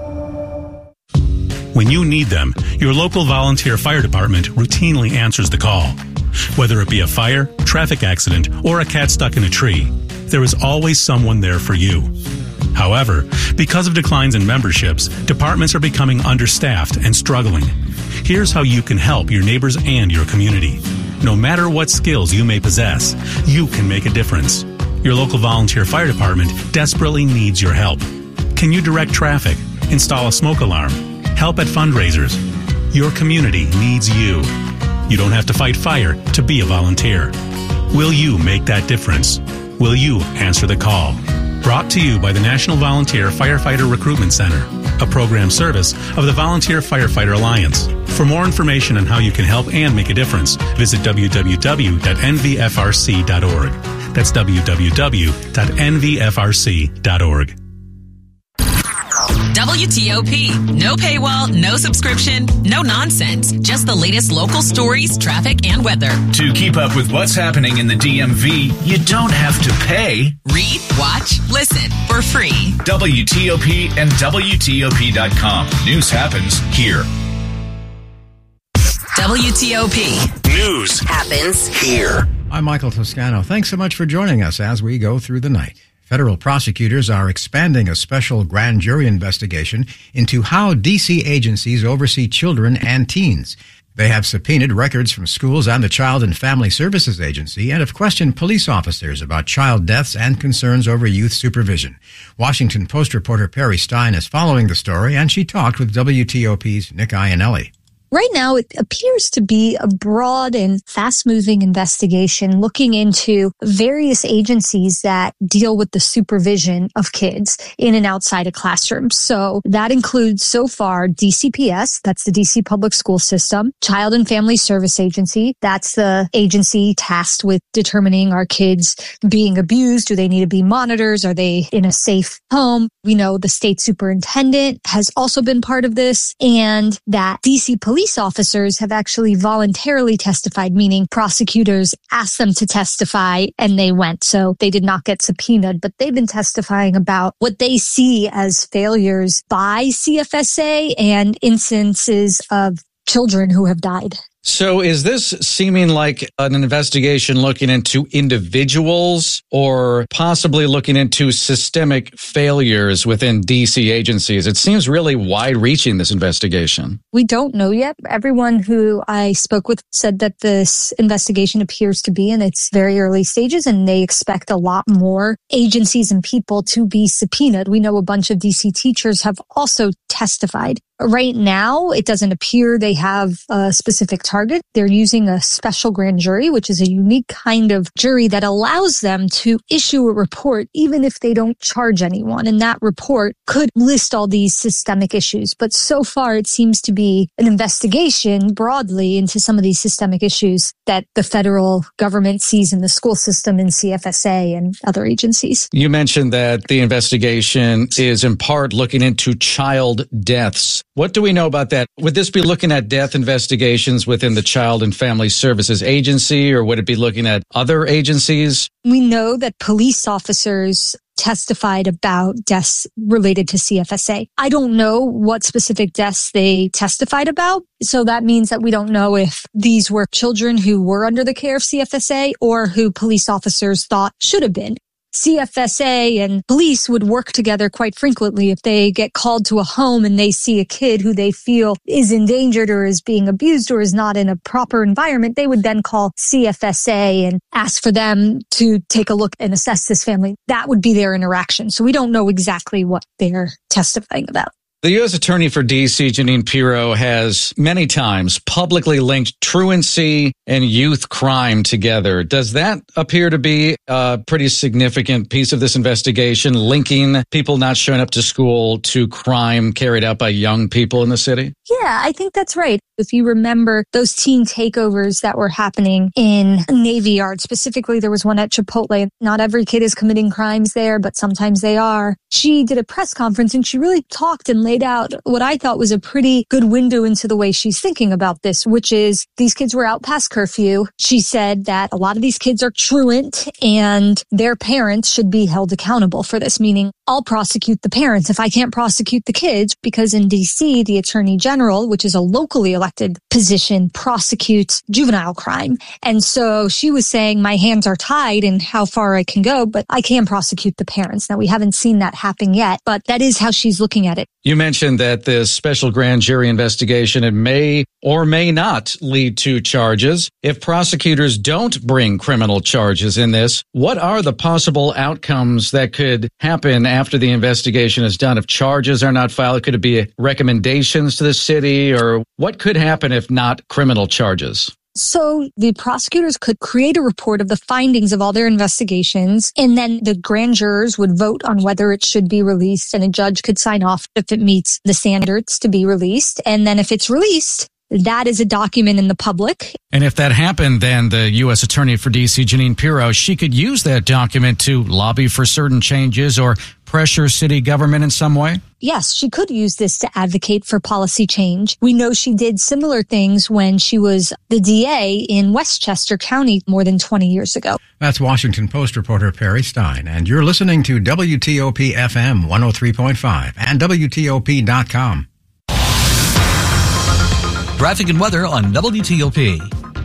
When you need them, your local volunteer fire department routinely answers the call. Whether it be a fire, traffic accident, or a cat stuck in a tree, there is always someone there for you. However, because of declines in memberships, departments are becoming understaffed and struggling. Here's how you can help your neighbors and your community. No matter what skills you may possess, you can make a difference. Your local volunteer fire department desperately needs your help. Can you direct traffic, install a smoke alarm, help at fundraisers? Your community needs you. You don't have to fight fire to be a volunteer. Will you make that difference? Will you answer the call? Brought to you by the National Volunteer Firefighter Recruitment Center, a program service of the Volunteer Firefighter Alliance. For more information on how you can help and make a difference, visit www.nvfrc.org. That's www.nvfrc.org. WTOP. No paywall, no subscription, no nonsense. Just the latest local stories, traffic, and weather. To keep up with what's happening in the DMV, you don't have to pay. Read, watch, listen for free. WTOP and WTOP.com. News happens here. WTOP. News happens here. I'm Michael Toscano. Thanks so much for joining us as we go through the night. Federal prosecutors are expanding a special grand jury investigation into how D.C. agencies oversee children and teens. They have subpoenaed records from schools and the Child and Family Services Agency and have questioned police officers about child deaths and concerns over youth supervision. Washington Post reporter Perry Stein is following the story, and she talked with WTOP's Nick Iannelli. Right now, it appears to be a broad and fast-moving investigation looking into various agencies that deal with the supervision of kids in and outside of classrooms. So that includes so far DCPS, that's the DC Public School System, Child and Family Service Agency, that's the agency tasked with determining are kids being abused, do they need to be monitors, are they in a safe home? We know the state superintendent has also been part of this, and that DC police officers have actually voluntarily testified, meaning prosecutors asked them to testify and they went. So they did not get subpoenaed, but they've been testifying about what they see as failures by CFSA and instances of children who have died. So is this seeming like an investigation looking into individuals or possibly looking into systemic failures within DC agencies? It seems really wide-reaching, this investigation. We don't know yet. Everyone who I spoke with said that this investigation appears to be in its very early stages, and they expect a lot more agencies and people to be subpoenaed. We know a bunch of DC teachers have also testified. Right now, it doesn't appear they have a specific target. They're using a special grand jury, which is a unique kind of jury that allows them to issue a report even if they don't charge anyone. And that report could list all these systemic issues. But so far, it seems to be an investigation broadly into some of these systemic issues that the federal government sees in the school system, in CFSA and other agencies. You mentioned that the investigation is in part looking into child deaths. What do we know about that? Would this be looking at death investigations within the Child and Family Services Agency, or would it be looking at other agencies? We know that police officers testified about deaths related to CFSA. I don't know what specific deaths they testified about. So that means that we don't know if these were children who were under the care of CFSA or who police officers thought should have been. CFSA and police would work together quite frequently. If they get called to a home and they see a kid who they feel is endangered or is being abused or is not in a proper environment, they would then call CFSA and ask for them to take a look and assess this family. That would be their interaction. So we don't know exactly what they're testifying about. The U.S. Attorney for D.C., Jeanine Pirro, has many times publicly linked truancy and youth crime together. Does that appear to be a pretty significant piece of this investigation, linking people not showing up to school to crime carried out by young people in the city? Yeah, I think that's right. If you remember those teen takeovers that were happening in Navy Yard, specifically there was one at Chipotle. Not every kid is committing crimes there, but sometimes they are. She did a press conference and she really talked and laid out what I thought was a pretty good window into the way she's thinking about this, which is these kids were out past curfew. She said that a lot of these kids are truant and their parents should be held accountable for this, meaning I'll prosecute the parents if I can't prosecute the kids, because in DC, the Attorney General, which is a locally elected position, prosecutes juvenile crime. And so she was saying my hands are tied in how far I can go, but I can prosecute the parents. Now, we haven't seen that happen yet, but that is how she's looking at it. You mentioned that this special grand jury investigation, it may or may not lead to charges. If prosecutors don't bring criminal charges in this, what are the possible outcomes that could happen after the investigation is done? If charges are not filed, could it be recommendations to the city, or what could happen if not criminal charges? So the prosecutors could create a report of the findings of all their investigations, and then the grand jurors would vote on whether it should be released, and a judge could sign off if it meets the standards to be released. And then if it's released, that is a document in the public. And if that happened, then the U.S. Attorney for D.C., Jeanine Pirro, she could use that document to lobby for certain changes or pressure city government in some way? Yes, she could use this to advocate for policy change. We know she did similar things when she was the DA in Westchester County more than 20 years ago. That's Washington Post reporter Perry Stein, and you're listening to WTOP FM 103.5 and WTOP.com. Traffic and weather on WTOP.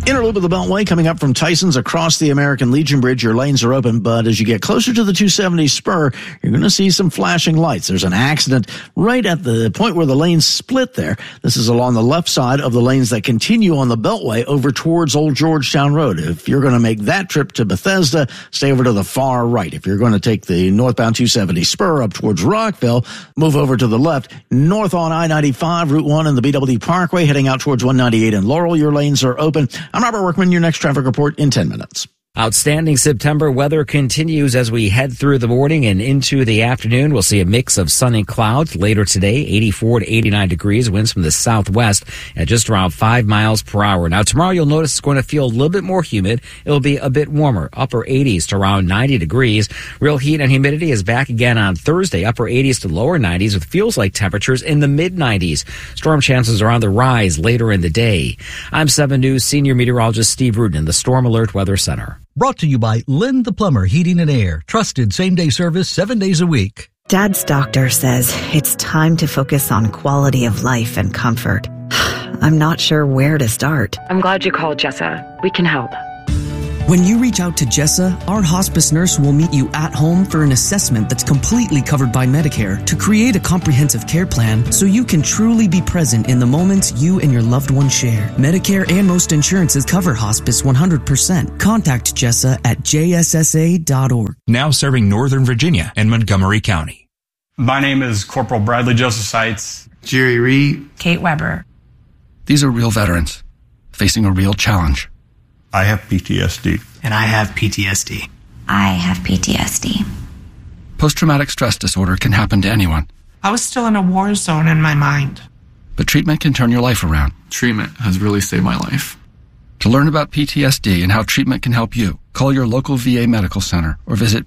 Inner loop of the Beltway coming up from Tyson's across the American Legion Bridge. Your lanes are open, but as you get closer to the 270 spur, you're going to see some flashing lights. There's an accident right at the point where the lanes split there. This is along the left side of the lanes that continue on the Beltway over towards Old Georgetown Road. If you're going to make that trip to Bethesda, stay over to the far right. If you're going to take the northbound 270 spur up towards Rockville, move over to the left. North on I-95, Route 1 and the BWD Parkway, heading out towards 198 and Laurel. Your lanes are open. I'm Robert Workman, your next traffic report in 10 minutes. Outstanding September weather continues as we head through the morning and into the afternoon. We'll see a mix of sun and clouds later today, 84 to 89 degrees, winds from the southwest at just around 5 miles per hour. Now, tomorrow you'll notice it's going to feel a little bit more humid. It'll be a bit warmer, upper 80s to around 90 degrees. Real heat and humidity is back again on Thursday, upper 80s to lower 90s with feels-like temperatures in the mid-90s. Storm chances are on the rise later in the day. I'm 7 News senior meteorologist Steve Rudin in the Storm Alert Weather Center. Brought to you by Lynn the Plumber Heating and Air. Trusted same-day service 7 days a week. Dad's doctor says it's time to focus on quality of life and comfort. I'm not sure where to start. I'm glad you called, Jessa. We can help. When you reach out to Jessa, our hospice nurse will meet you at home for an assessment that's completely covered by Medicare to create a comprehensive care plan so you can truly be present in the moments you and your loved one share. Medicare and most insurances cover hospice 100%. Contact Jessa at jssa.org. Now serving Northern Virginia and Montgomery County. My name is Corporal Bradley Joseph Seitz. Jerry Reed. Kate Weber. These are real veterans facing a real challenge. I have PTSD. And I have PTSD. I have PTSD. Post-traumatic stress disorder can happen to anyone. I was still in a war zone in my mind. But treatment can turn your life around. Treatment has really saved my life. To learn about PTSD and how treatment can help you, call your local VA medical center or visit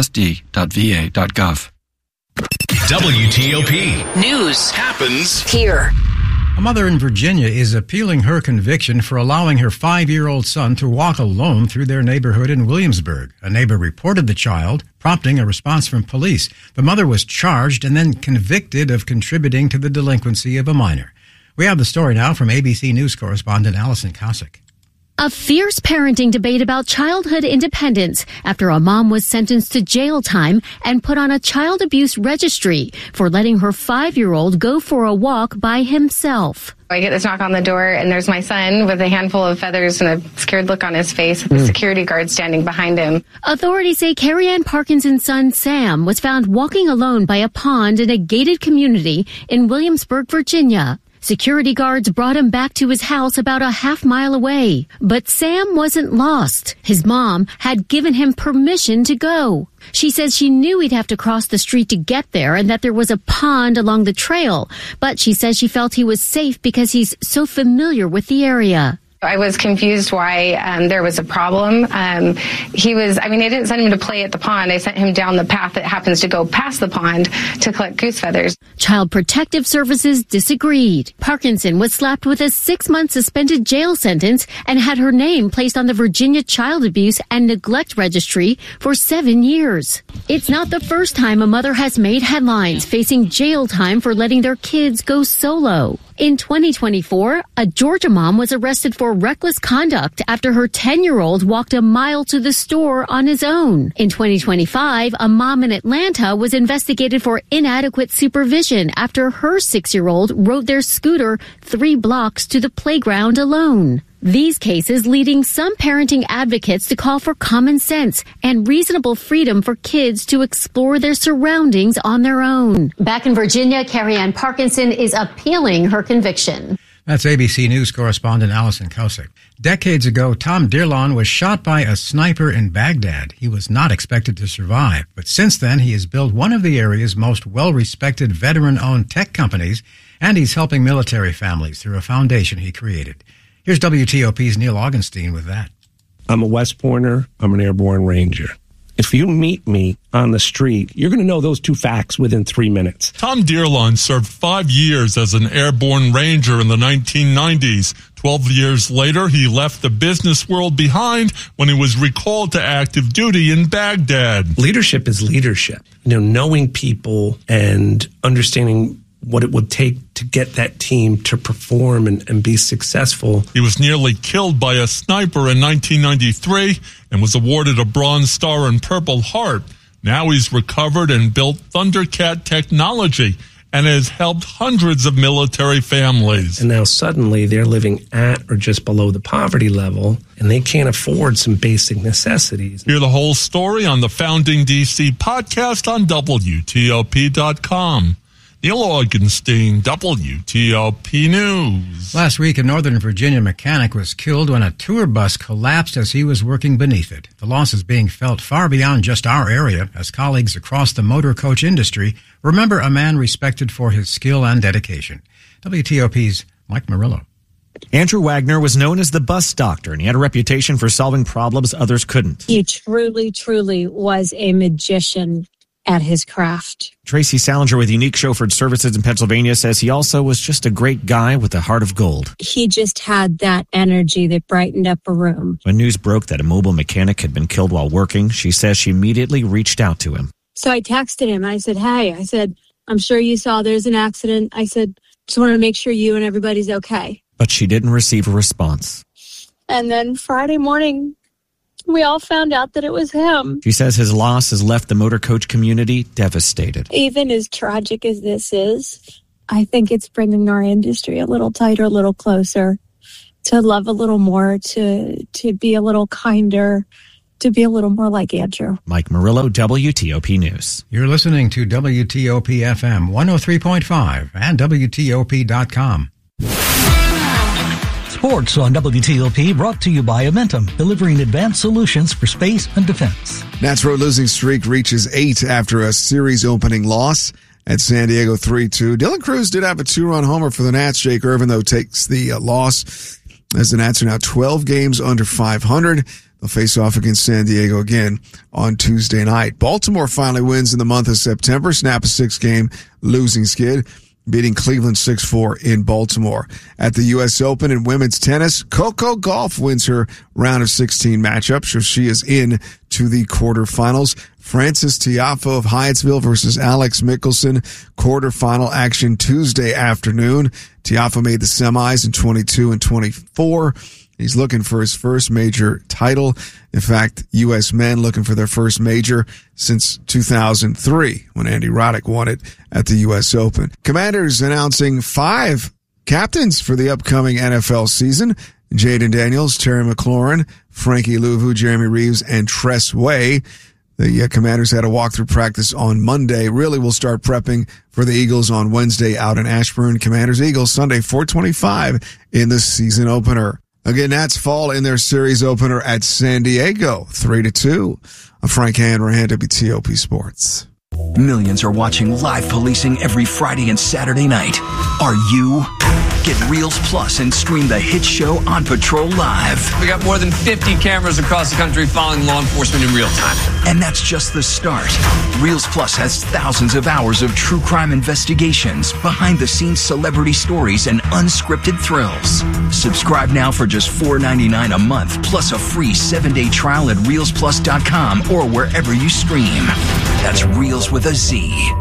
ptsd.va.gov. WTOP. News happens here. A mother in Virginia is appealing her conviction for allowing her 5-year-old son to walk alone through their neighborhood in Williamsburg. A neighbor reported the child, prompting a response from police. The mother was charged and then convicted of contributing to the delinquency of a minor. We have the story now from ABC News correspondent Allison Kosick. A fierce parenting debate about childhood independence after a mom was sentenced to jail time and put on a child abuse registry for letting her 5-year-old go for a walk by himself. I get this knock on the door, and there's my son with a handful of feathers and a scared look on his face with the security guard standing behind him. Authorities say Carrie Ann Parkinson's son, Sam, was found walking alone by a pond in a gated community in Williamsburg, Virginia. Security guards brought him back to his house about a half-mile away. But Sam wasn't lost. His mom had given him permission to go. She says she knew he'd have to cross the street to get there and that there was a pond along the trail. But she says she felt he was safe because he's so familiar with the area. I was confused why there was a problem. I didn't send him to play at the pond. I sent him down the path that happens to go past the pond to collect goose feathers. Child Protective Services disagreed. Parkinson was slapped with a 6-month suspended jail sentence and had her name placed on the Virginia Child Abuse and Neglect Registry for 7 years. It's not the first time a mother has made headlines facing jail time for letting their kids go solo. In 2024, a Georgia mom was arrested for reckless conduct after her 10-year-old walked a mile to the store on his own. In 2025, a mom in Atlanta was investigated for inadequate supervision after her 6-year-old rode their scooter 3 blocks to the playground alone. These cases leading some parenting advocates to call for common sense and reasonable freedom for kids to explore their surroundings on their own. Back in Virginia, Carrie Ann Parkinson is appealing her conviction. That's ABC News correspondent Allison Kosick. Decades ago, Tom Dirlon was shot by a sniper in Baghdad. He was not expected to survive, but since then he has built one of the area's most well-respected veteran-owned tech companies, and he's helping military families through a foundation he created. Here's WTOP's Neil Augenstein with that. I'm a West Pointer. I'm an airborne ranger. If you meet me on the street, you're going to know those 2 facts within 3 minutes. Tom Dirlon served 5 years as an airborne ranger in the 1990s. 12 years later, he left the business world behind when he was recalled to active duty in Baghdad. Leadership is leadership. Knowing people and understanding what it would take to get that team to perform and be successful. He was nearly killed by a sniper in 1993 and was awarded a Bronze Star and Purple Heart. Now he's recovered and built Thundercat technology and has helped hundreds of military families. And now suddenly they're living at or just below the poverty level, and they can't afford some basic necessities. Hear the whole story on the Founding DC podcast on WTOP.com. Neil Augenstein, WTOP News. Last week, a Northern Virginia mechanic was killed when a tour bus collapsed as he was working beneath it. The loss is being felt far beyond just our area, as colleagues across the motor coach industry remember a man respected for his skill and dedication. WTOP's Mike Murillo. Andrew Wagner was known as the bus doctor, and he had a reputation for solving problems others couldn't. He truly, truly was a magician at his craft. Tracy Salinger with Unique Chauffeured Services in Pennsylvania says he also was just a great guy with a heart of gold. He just had that energy that brightened up a room. When news broke that a mobile mechanic had been killed while working, she says she immediately reached out to him. So I texted him. I said, hey, I'm sure you saw there's an accident. I said, just want to make sure you and everybody's okay. But she didn't receive a response. And then Friday morning, we all found out that it was him. She says his loss has left the motor coach community devastated. Even as tragic as this is, I think it's bringing our industry a little tighter, a little closer, to love a little more, to be a little kinder, to be a little more like Andrew. Mike Murillo, WTOP News. You're listening to WTOP FM 103.5 and WTOP.com. Sports on WTOP brought to you by Amentum, delivering advanced solutions for space and defense. Nats' road losing streak reaches 8 after a series opening loss at San Diego 3-2. Dylan Cruz did have a 2-run homer for the Nats. Jake Irvin, though, takes the loss as the Nats are now 12 games under 500. They'll face off against San Diego again on Tuesday night. Baltimore finally wins in the month of September, snap a 6-game losing skid, beating Cleveland 6-4 in Baltimore. At the U.S. Open in women's tennis, Coco Gauff wins her round of 16 matchup, so she is in to the quarterfinals. Frances Tiafoe of Hyattsville versus Alex Mickelson, quarterfinal action Tuesday afternoon. Tiafoe made the semis in 22 and 24. He's looking for his first major title. In fact, U.S. men looking for their first major since 2003 when Andy Roddick won it at the U.S. Open. Commanders announcing 5 captains for the upcoming NFL season. Jaden Daniels, Terry McLaurin, Frankie Louvu, Jeremy Reeves, and Tress Way. The Commanders had a walkthrough practice on Monday. Really will start prepping for the Eagles on Wednesday out in Ashburn. Commanders-Eagles Sunday 4:25 in the season opener. Again, Nats fall in their series opener at San Diego, 3-2. I'm Frank Hanrahan, WTOP Sports. Millions are watching live policing every Friday and Saturday night. Are you? Get Reels Plus and stream the hit show On Patrol Live. We got more than 50 cameras across the country following law enforcement in real time. And that's just the start. Reels Plus has thousands of hours of true crime investigations, behind-the-scenes celebrity stories, and unscripted thrills. Subscribe now for just $4.99 a month, plus a free 7-day trial at ReelsPlus.com or wherever you stream. That's Reels with a Z.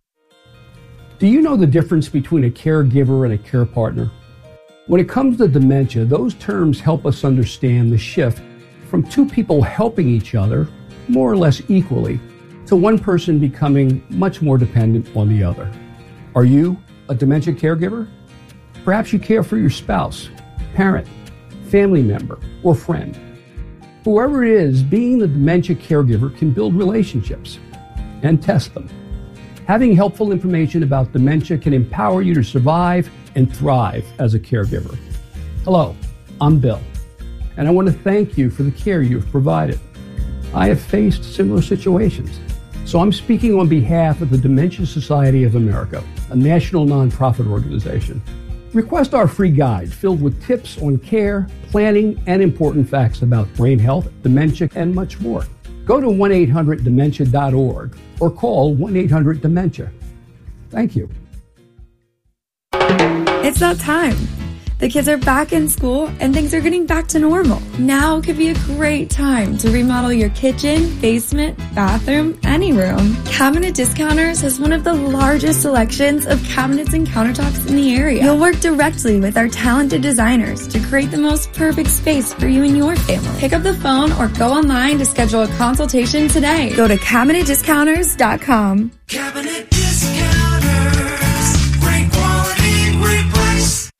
Do you know the difference between a caregiver and a care partner? When it comes to dementia, those terms help us understand the shift from two people helping each other, more or less equally, to one person becoming much more dependent on the other. Are you a dementia caregiver? Perhaps you care for your spouse, parent, family member, or friend. Whoever it is, being the dementia caregiver can build relationships and test them. Having helpful information about dementia can empower you to survive and thrive as a caregiver. Hello, I'm Bill, and I want to thank you for the care you've provided. I have faced similar situations, so I'm speaking on behalf of the Dementia Society of America, a national nonprofit organization. Request our free guide filled with tips on care, planning, and important facts about brain health, dementia, and much more. Go to 1-800-DEMENTIA.org or call 1-800-DEMENTIA. Thank you. It's that time. The kids are back in school and things are getting back to normal. Now could be a great time to remodel your kitchen, basement, bathroom, any room. Cabinet Discounters has one of the largest selections of cabinets and countertops in the area. You'll work directly with our talented designers to create the most perfect space for you and your family. Pick up the phone or go online to schedule a consultation today. Go to CabinetDiscounters.com. Cabinet Discounters. Great quality, great price.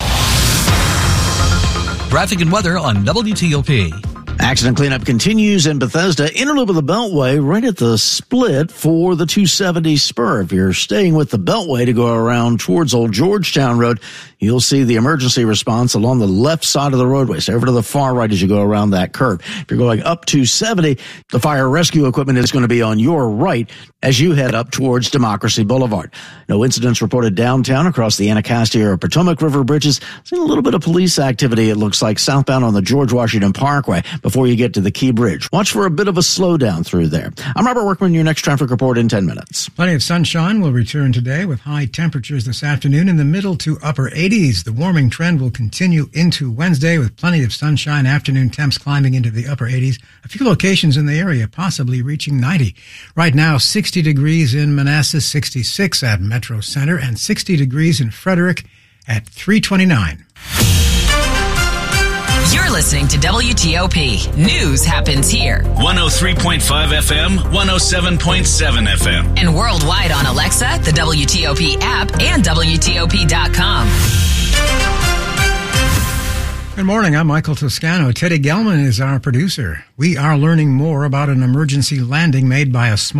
Traffic and weather on WTOP. Accident cleanup continues in Bethesda, inner loop of the Beltway, right at the split for the 270 spur. If you're staying with the Beltway to go around towards Old Georgetown Road, you'll see the emergency response along the left side of the roadway. So over to the far right as you go around that curve. If you're going up 270, the fire rescue equipment is going to be on your right as you head up towards Democracy Boulevard. No incidents reported downtown across the Anacostia or Potomac River bridges. Seen a little bit of police activity, it looks like, southbound on the George Washington Parkway before you get to the Key Bridge. Watch for a bit of a slowdown through there. I'm Robert Workman, your next traffic report in 10 minutes. Plenty of sunshine will return today with high temperatures this afternoon in the middle to upper 80s. The warming trend will continue into Wednesday with plenty of sunshine, afternoon temps climbing into the upper 80s. A few locations in the area possibly reaching 90. Right now, 60 degrees in Manassas, 66 at Metro Center, and 60 degrees in Frederick at 329. You're listening to WTOP. News happens here. 103.5 FM, 107.7 FM. And worldwide on Alexa, the WTOP app, and WTOP.com. Good morning. I'm Michael Toscano. Teddy Gelman is our producer. We are learning more about an emergency landing made by a small